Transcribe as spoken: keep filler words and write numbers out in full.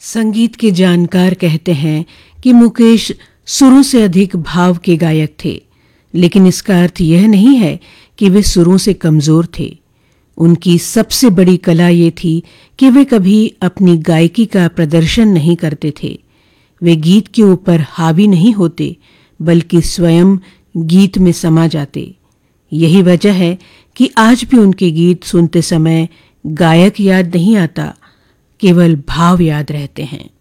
संगीत के जानकार कहते हैं कि मुकेश सुरों से अधिक भाव के गायक थे, लेकिन इसका अर्थ यह नहीं है कि वे सुरों से कमजोर थे। उनकी सबसे बड़ी कला ये थी कि वे कभी अपनी गायकी का प्रदर्शन नहीं करते थे। वे गीत के ऊपर हावी नहीं होते, बल्कि स्वयं गीत में समा जाते। यही वजह है कि आज भी उनके गीत सुनते समय गायक याद नहीं आता, केवल भाव याद रहते हैं।